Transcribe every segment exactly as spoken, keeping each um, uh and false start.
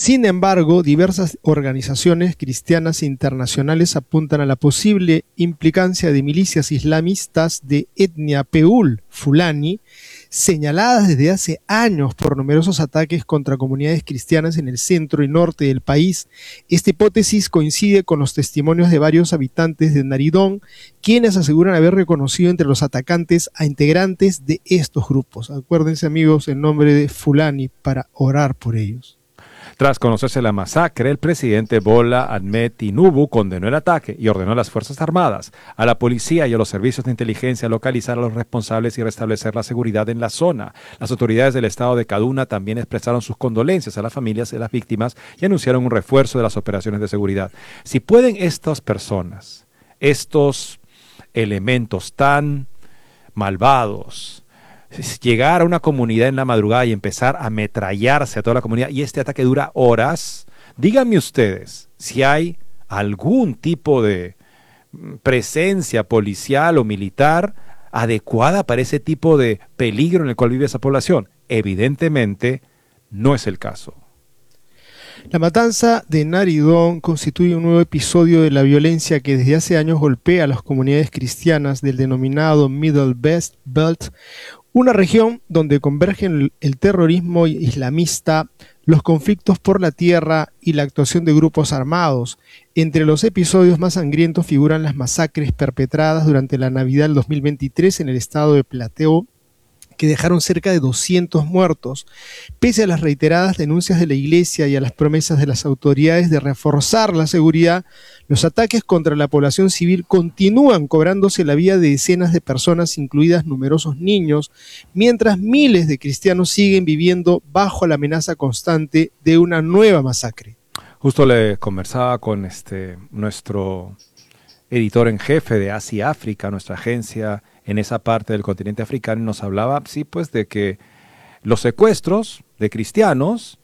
Sin embargo, diversas organizaciones cristianas internacionales apuntan a la posible implicancia de milicias islamistas de etnia Peul Fulani, señaladas desde hace años por numerosos ataques contra comunidades cristianas en el centro y norte del país. Esta hipótesis coincide con los testimonios de varios habitantes de Naridón, quienes aseguran haber reconocido entre los atacantes a integrantes de estos grupos. Acuérdense, amigos, el nombre de Fulani para orar por ellos. Tras conocerse la masacre, el presidente Bola Ahmed Tinubu condenó el ataque y ordenó a las Fuerzas Armadas, a la policía y a los servicios de inteligencia a localizar a los responsables y restablecer la seguridad en la zona. Las autoridades del estado de Kaduna también expresaron sus condolencias a las familias de las víctimas y anunciaron un refuerzo de las operaciones de seguridad. Si pueden estas personas, estos elementos tan malvados, llegar a una comunidad en la madrugada y empezar a ametrallarse a toda la comunidad, y este ataque dura horas, díganme ustedes si hay algún tipo de presencia policial o militar adecuada para ese tipo de peligro en el cual vive esa población. Evidentemente no es el caso. La matanza de Naridón constituye un nuevo episodio de la violencia que desde hace años golpea a las comunidades cristianas del denominado Middle Belt, una región donde convergen el terrorismo islamista, los conflictos por la tierra y la actuación de grupos armados. Entre los episodios más sangrientos figuran las masacres perpetradas durante la Navidad del dos mil veintitrés en el estado de Plateau, que dejaron cerca de doscientos muertos. Pese a las reiteradas denuncias de la Iglesia y a las promesas de las autoridades de reforzar la seguridad, los ataques contra la población civil continúan cobrándose la vida de decenas de personas, incluidas numerosos niños, mientras miles de cristianos siguen viviendo bajo la amenaza constante de una nueva masacre. Justo le conversaba con este nuestro editor en jefe de Asia África, nuestra agencia en esa parte del continente africano, y nos hablaba, sí, pues, de que los secuestros de cristianos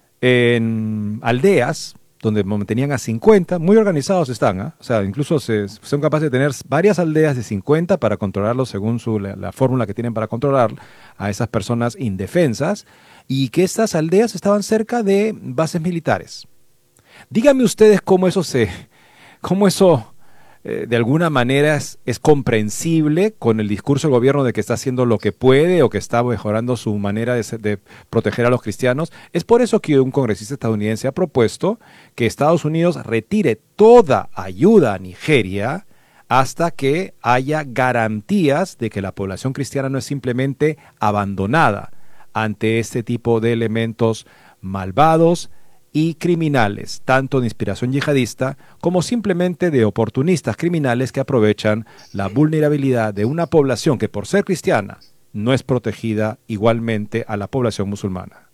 en aldeas donde tenían a cincuenta, muy organizados están, ¿eh? O sea, incluso se, son capaces de tener varias aldeas de cincuenta para controlarlos según su, la, la fórmula que tienen para controlar a esas personas indefensas, y que estas aldeas estaban cerca de bases militares. Díganme ustedes cómo eso se, cómo eso eh, de alguna manera es, es comprensible con el discurso del gobierno de que está haciendo lo que puede o que está mejorando su manera de, ser, de proteger a los cristianos. Es por eso que un congresista estadounidense ha propuesto que Estados Unidos retire toda ayuda a Nigeria hasta que haya garantías de que la población cristiana no es simplemente abandonada ante este tipo de elementos malvados y criminales, tanto de inspiración yihadista como simplemente de oportunistas criminales que aprovechan la vulnerabilidad de una población que por ser cristiana no es protegida igualmente a la población musulmana.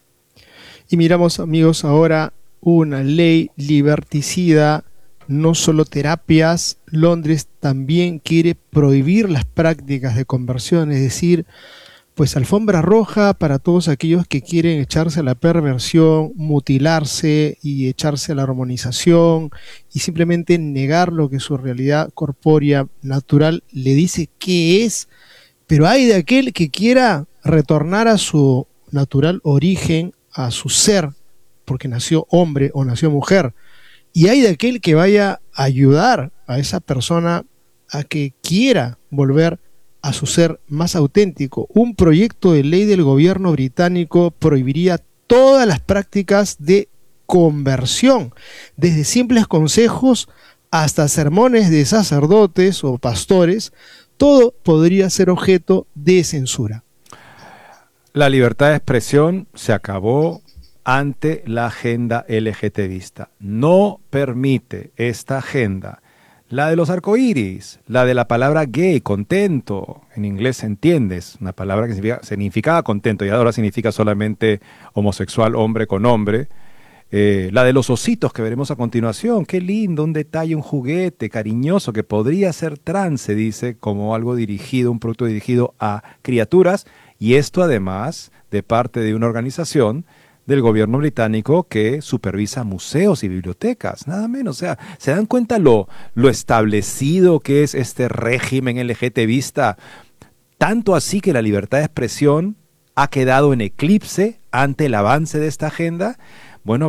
Y miramos, amigos, ahora una ley liberticida, no solo terapias. Londres también quiere prohibir las prácticas de conversión, es decir, pues alfombra roja para todos aquellos que quieren echarse a la perversión, mutilarse y echarse a la hormonización y simplemente negar lo que su realidad corpórea natural le dice que es. Pero hay de aquel que quiera retornar a su natural origen, a su ser, porque nació hombre o nació mujer. Y hay de aquel que vaya a ayudar a esa persona a que quiera volver a su ser más auténtico. Un proyecto de ley del gobierno británico prohibiría todas las prácticas de conversión, desde simples consejos hasta sermones de sacerdotes o pastores. Todo podría ser objeto de censura. La libertad de expresión se acabó ante la agenda LGTBista. No permite esta agenda, la de los arcoíris, la de la palabra gay, contento, en inglés se entiende, es una palabra que significa, significaba contento y ahora significa solamente homosexual, hombre con hombre. Eh, la de los ositos que veremos a continuación, qué lindo, un detalle, un juguete cariñoso que podría ser trans, se dice, como algo dirigido, un producto dirigido a criaturas, y esto además de parte de una organización del gobierno británico que supervisa museos y bibliotecas, nada menos. O sea, ¿se dan cuenta lo, lo establecido que es este régimen LGTBista? Tanto así que la libertad de expresión ha quedado en eclipse ante el avance de esta agenda.